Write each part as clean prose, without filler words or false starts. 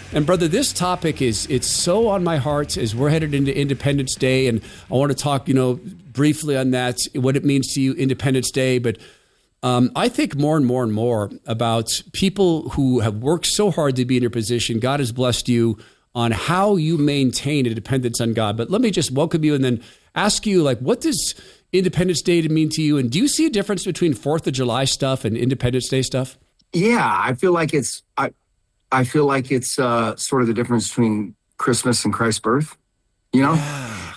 And brother, this topic it's so on my heart as we're headed into Independence Day, and I want to talk, briefly on that, what it means to you, Independence Day. But I think more and more and more about people who have worked so hard to be in your position. God has blessed you on how you maintain a dependence on God. But let me just welcome you and then ask you, what does Independence Day mean to you? And do you see a difference between 4th of July stuff and Independence Day stuff? Yeah, I feel like it's sort of the difference between Christmas and Christ's birth. Yeah.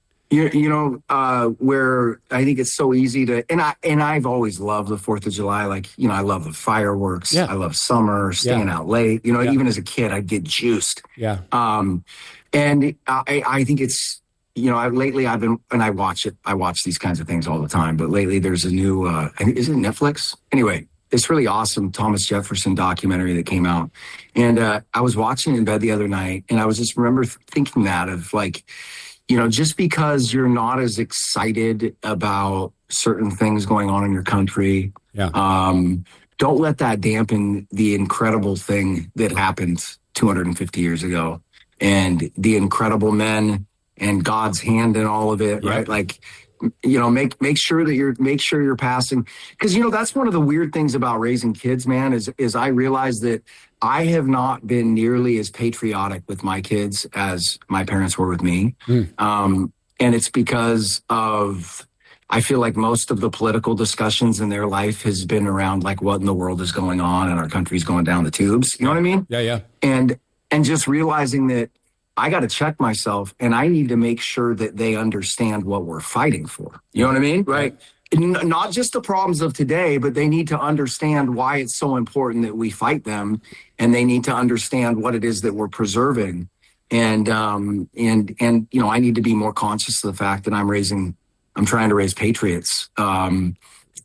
Where I think it's so easy to, and I've always loved the 4th of July. I love the fireworks. Yeah. I love summer, staying out late. Even as a kid, I'd get juiced. Yeah. And I think it's, lately I've been, and I watch these kinds of things all the time, but lately there's a new, I think, is it Netflix? Anyway, this really awesome Thomas Jefferson documentary that came out. And I was watching it in bed the other night, and I was just remember thinking that of just because you're not as excited about certain things going on in your country, don't let that dampen the incredible thing that happened 250 years ago and the incredible men and God's hand in all of it, right? Make sure you're passing, because that's one of the weird things about raising kids, man, is I realize that I have not been nearly as patriotic with my kids as my parents were with me. And it's because of, I feel like most of the political discussions in their life has been around what in the world is going on and our country's going down the tubes. You know what I mean? Yeah. And just realizing that I got to check myself, and I need to make sure that they understand what we're fighting for. You know what I mean? Right. Not just the problems of today, but they need to understand why it's so important that we fight them, and they need to understand what it is that we're preserving. And I need to be more conscious of the fact that I'm trying to raise patriots. A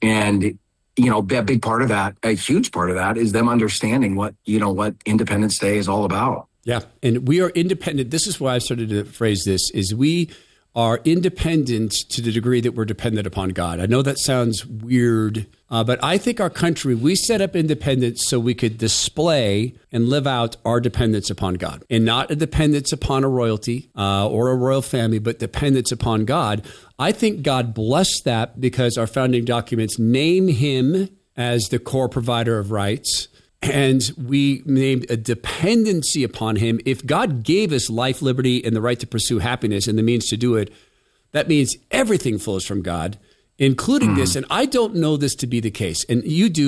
big part of that, a huge part of that, is them understanding what Independence Day is all about. Yeah. And we are independent. This is why I started to phrase this, is we are independent to the degree that we're dependent upon God. I know that sounds weird, but I think our country, we set up independence so we could display and live out our dependence upon God, and not a dependence upon a royalty or a royal family, but dependence upon God. I think God blessed that because our founding documents name him as the core provider of rights. And we named a dependency upon him. If God gave us life, liberty, and the right to pursue happiness and the means to do it, that means everything flows from God, including this. And I don't know this to be the case. And you do.